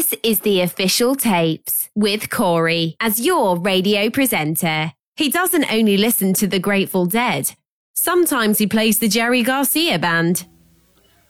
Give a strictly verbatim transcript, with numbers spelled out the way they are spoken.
This is the Official Tapes with Corey as your radio presenter. He doesn't only listen to the Grateful Dead. Sometimes he plays the Jerry Garcia Band.